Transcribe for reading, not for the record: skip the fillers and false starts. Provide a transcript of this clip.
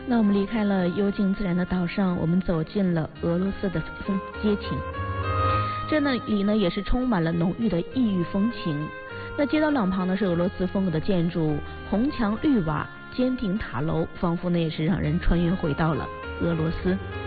那我们离开了幽静自然的岛上，我们走进了俄罗斯的街景。这里呢也是充满了浓郁的异域风情。那街道两旁呢是俄罗斯风格的建筑，红墙绿瓦、坚定塔楼，仿佛呢也是让人穿越回到了俄罗斯。